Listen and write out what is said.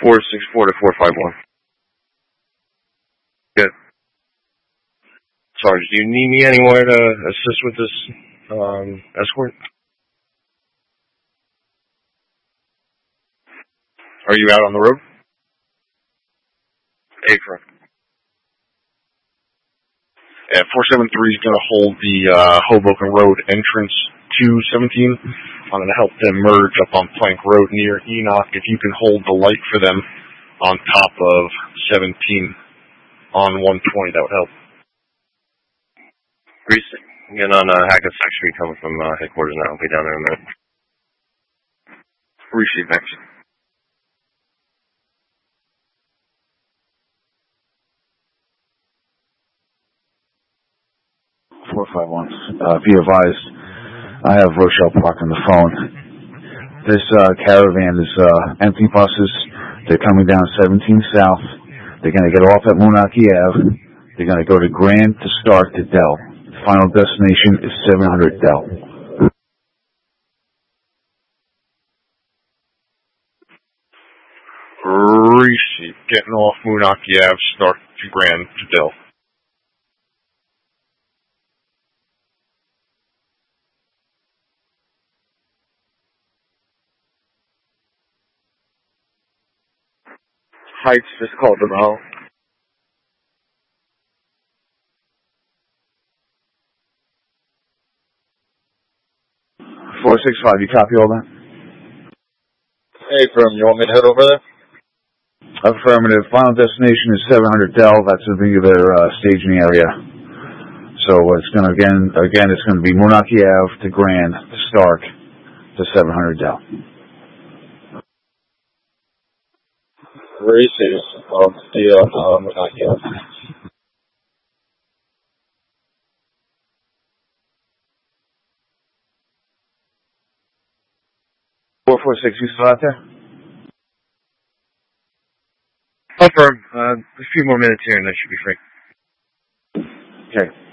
464 to 451. Good. Sarge, do you need me anywhere to assist with this escort? Are you out on the road? April. Yeah, 473 is going to hold the Hoboken Road entrance to 17. I'm going to help them merge up on Plank Road near Enoch. If you can hold the light for them on top of 17 on 120, that would help. Grease, again on Hackensack Street coming from headquarters now. I'll be down there in a minute. Receive, thanks. Be advised, I have Rochelle Park on the phone. This caravan is empty buses. They're coming down 17 South. They're going to get off at Moonachie Ave. They're going to go to Grand to Stark to Dell. The final destination is 700 Dell. Receive. Getting off Moonachie Ave, Stark to Grand to Dell. Heights, just called them out. $465, you copy all that? Hey, Firm, you want me to head over there? Affirmative. Final destination is 700 Dell. That's going to be their staging area. So it's going to, again, it's going to be Moonachie Ave to Grand to Stark to 700 Dell. Receive. Moonachie Ave. 446, you still out there? Confirm. A few more minutes here and I should be free. Okay.